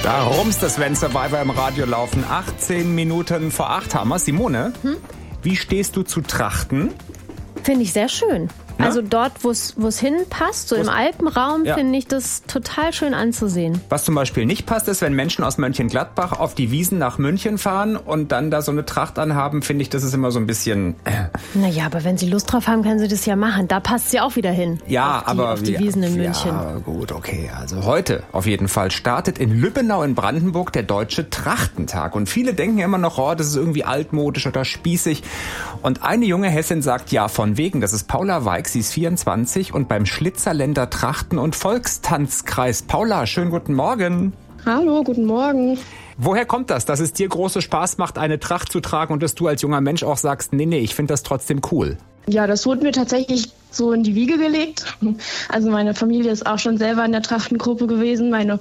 Da rumst es, wenn Survivor im Radio laufen. 18 Minuten vor 8 haben wir. Simone, wie stehst du zu Trachten? Finde ich sehr schön. Ja? Also dort, wo es hinpasst, so im Alpenraum, finde ich das total schön anzusehen. Was zum Beispiel nicht passt, ist, wenn Menschen aus Mönchengladbach auf die Wiesn nach München fahren und dann da so eine Tracht anhaben, finde ich, das ist immer so ein bisschen... Naja, aber wenn sie Lust drauf haben, können sie das ja machen. Da passt sie auch wieder hin. Ja, auf die Wiesn in München. Ja, gut, okay. Also heute auf jeden Fall startet in Lübbenau in Brandenburg der Deutsche Trachtentag. Und viele denken ja immer noch, oh, das ist irgendwie altmodisch oder spießig. Und eine junge Hessin sagt ja von wegen, das ist Paula Weig, sie ist 24 und beim Schlitzerländer Trachten- und Volkstanzkreis. Paula, schönen guten Morgen. Hallo, guten Morgen. Woher kommt das, dass es dir großen Spaß macht, eine Tracht zu tragen und dass du als junger Mensch auch sagst, nee, ich finde das trotzdem cool? Ja, das wurde mir tatsächlich so in die Wiege gelegt. Also meine Familie ist auch schon selber in der Trachtengruppe gewesen. Meine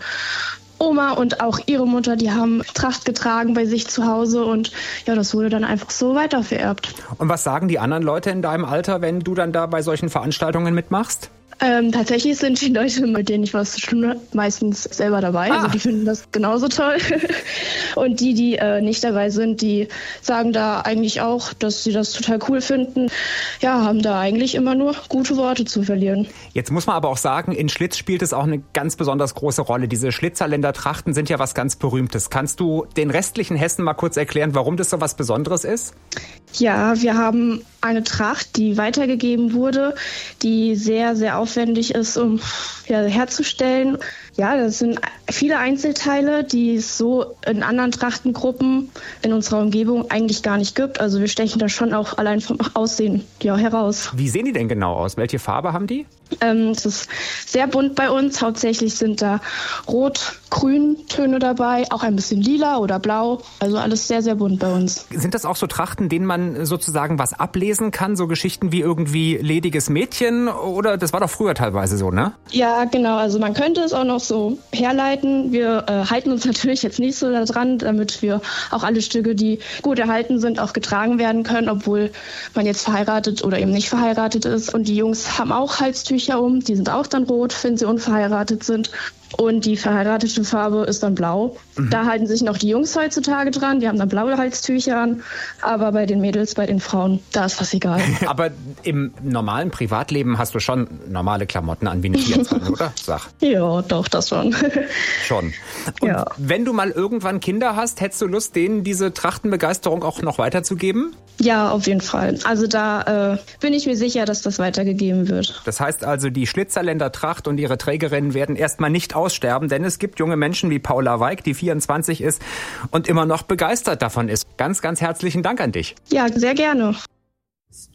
Oma und auch ihre Mutter, die haben Tracht getragen bei sich zu Hause und ja, das wurde dann einfach so weitervererbt. Und was sagen die anderen Leute in deinem Alter, wenn du dann da bei solchen Veranstaltungen mitmachst? Tatsächlich sind die Leute, mit denen ich was zu tun habe, meistens selber dabei. Also die finden das genauso toll. Und die nicht dabei sind, die sagen da eigentlich auch, dass sie das total cool finden. Ja, haben da eigentlich immer nur gute Worte zu verlieren. Jetzt muss man aber auch sagen, in Schlitz spielt es auch eine ganz besonders große Rolle. Diese Schlitzerländer Trachten sind ja was ganz Berühmtes. Kannst du den restlichen Hessen mal kurz erklären, warum das so was Besonderes ist? Ja, wir haben eine Tracht, die weitergegeben wurde, die sehr, sehr aufwendig ist, um herzustellen. Ja, das sind viele Einzelteile, die es so in anderen Trachtengruppen in unserer Umgebung eigentlich gar nicht gibt. Also wir stechen da schon auch allein vom Aussehen heraus. Wie sehen die denn genau aus? Welche Farbe haben die? Es ist sehr bunt bei uns. Hauptsächlich sind da Rot-Grün-Töne dabei, auch ein bisschen lila oder blau. Also alles sehr, sehr bunt bei uns. Sind das auch so Trachten, denen man sozusagen was ablesen kann? So Geschichten wie irgendwie lediges Mädchen? Oder das war doch früher teilweise so, ne? Ja, genau. Also man könnte es auch noch so herleiten. Wir halten uns natürlich jetzt nicht so daran, damit wir auch alle Stücke, die gut erhalten sind, auch getragen werden können, obwohl man jetzt verheiratet oder eben nicht verheiratet ist. Und die Jungs haben auch Halstücher um, die sind auch dann rot, wenn sie unverheiratet sind. Und die verheiratete Farbe ist dann blau. Da halten sich noch die Jungs heutzutage dran. Die haben dann blaue Halstücher an. Aber bei den Mädels, bei den Frauen, da ist fast egal. Aber im normalen Privatleben hast du schon normale Klamotten an, wie eine 24, oder? Sag. Ja, doch, das schon. Schon. Und ja. Wenn du mal irgendwann Kinder hast, hättest du Lust, denen diese Trachtenbegeisterung auch noch weiterzugeben? Ja, auf jeden Fall. Also da bin ich mir sicher, dass das weitergegeben wird. Das heißt also, die Schlitzerländer Tracht und ihre Trägerinnen werden erstmal nicht aussterben, denn es gibt junge Menschen wie Paula Weig, die 24 ist und immer noch begeistert davon ist. Ganz, ganz herzlichen Dank an dich. Ja, sehr gerne.